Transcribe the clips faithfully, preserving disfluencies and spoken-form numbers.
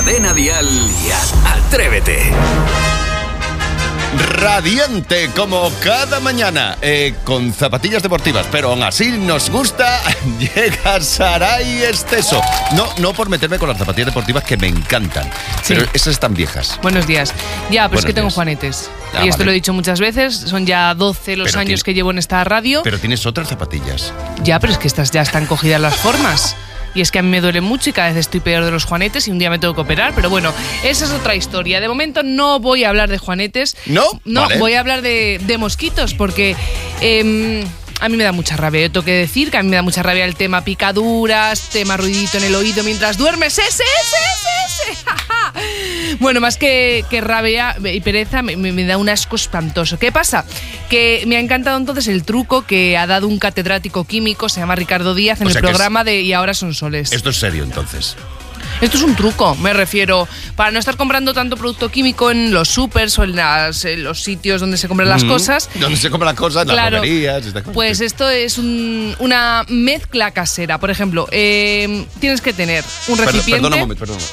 Cadena Dial y Atrévete. Radiante como cada mañana, eh, con zapatillas deportivas, pero aún así nos gusta. Llega Saray Esteso. No, no por meterme con las zapatillas deportivas que me encantan, sí. Pero esas están viejas. Buenos días. Ya, pero Buenos es que tengo días. Juanetes. Ah, y esto vale. Lo he dicho muchas veces. Son ya doce los pero años tiene... que llevo en esta radio. Pero tienes otras zapatillas. Ya, pero es que estas ya están cogidas las formas. Y es que a mí me duele mucho y cada vez estoy peor de los juanetes y un día me tengo que operar. Pero bueno, esa es otra historia. De momento no voy a hablar de juanetes. ¿No? No, vale. Voy a hablar de, de mosquitos porque... Eh, a mí me da mucha rabia. Yo tengo que decir que a mí me da mucha rabia el tema picaduras, tema ruidito en el oído mientras duermes. ¡Ese, ese, ese, ese! Bueno, más que, que rabia y pereza, me, me da un asco espantoso. ¿Qué pasa? Que me ha encantado entonces el truco que ha dado un catedrático químico, se llama Ricardo Díaz, en o sea el programa es... de Y ahora son soles. Esto es serio, entonces. Esto es un truco, me refiero, para no estar comprando tanto producto químico en los supers o en, las, en los sitios donde se compran las mm, cosas. Donde se compran las cosas, en claro, las romerías. Estas cosas. Pues esto es un, una mezcla casera. Por ejemplo, eh, tienes que tener un recipiente... Perdona un momento, perdona.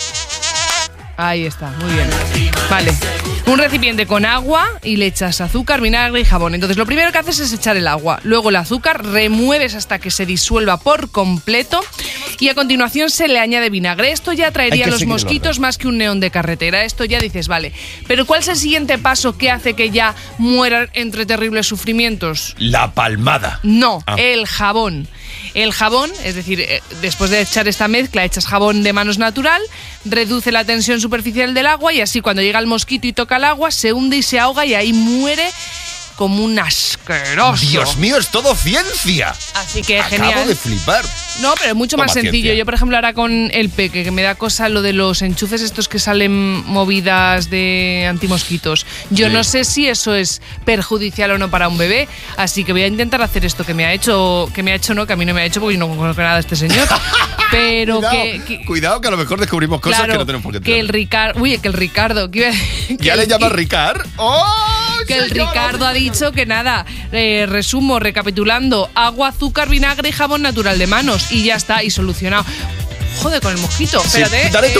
Ahí está, muy bien. Vale, un recipiente con agua y le echas azúcar, vinagre y jabón. Entonces lo primero que haces es echar el agua, luego el azúcar, remueves hasta que se disuelva por completo y a continuación se le añade vinagre. Esto ya traería a los mosquitos más que un neón de carretera. Esto ya dices, vale, pero ¿cuál es el siguiente paso que hace que ya mueran entre terribles sufrimientos? La palmada. No, ah. el jabón. El jabón, es decir, eh, después de echar esta mezcla, echas jabón de manos natural, reduce la tensión superficial del agua y así cuando llega el mosquito y toca el agua, se hunde y se ahoga y ahí muere como un asqueroso. Dios mío, es todo ciencia. Así que Acabo genial. Acabo de flipar. No, pero es mucho Toma más sencillo. Ciencia. Yo, por ejemplo, ahora con el Peque, que me da cosa lo de los enchufes estos que salen movidas de antimosquitos. Yo sí. no sé si eso es perjudicial o no para un bebé, así que voy a intentar hacer esto que me ha hecho, que me ha hecho no, que a mí no me ha hecho porque yo no conozco nada de este señor. Pero cuidado, que, que... Cuidado, que a lo mejor descubrimos cosas claro, que no tenemos por qué que el Ricardo... Uy, que el Ricardo... Que, que ¿Ya el, le llamas Ricard? ¡Oh! Que el Ricardo ha dicho que nada, eh, resumo, recapitulando, agua, azúcar, vinagre y jabón natural de manos y ya está, y solucionado. Joder, con el mosquito, espérate. Sí, dale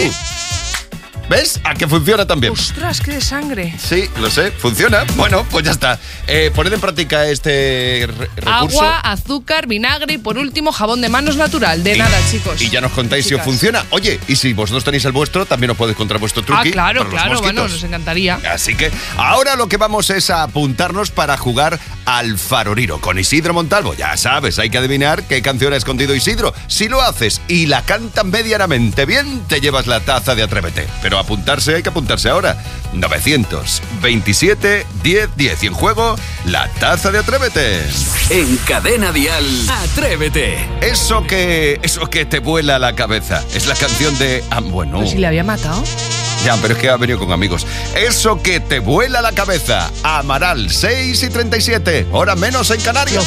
eh. tú. ¿Ves? ¿A qué funciona también? Ostras, qué de sangre. Sí, lo sé, funciona. Bueno, pues ya está. Eh, poned en práctica este re- recurso. Agua, azúcar, vinagre y por último jabón de manos natural. De y, nada, chicos. Y ya nos contáis Chicas. si os funciona. Oye, y si vosotros tenéis el vuestro, también os podéis encontrar vuestro truqui. Ah, claro, para claro, los bueno, nos encantaría. Así que ahora lo que vamos es a apuntarnos para jugar al Faroriro con Isidro Montalvo. Ya sabes, hay que adivinar qué canción ha escondido Isidro. Si lo haces y la cantan medianamente bien, te llevas la taza de Atrévete. Pero apuntarse hay que apuntarse ahora. novecientos veintisiete diez diez y en juego la taza de Atrévete. En Cadena Dial, Atrévete. Eso que eso que te vuela la cabeza es la canción de ah, bueno. Pues si le había matado. Ya, pero es que ha venido con amigos. Eso que te vuela la cabeza. Amaral, seis y treinta y siete. Hora menos en Canarias.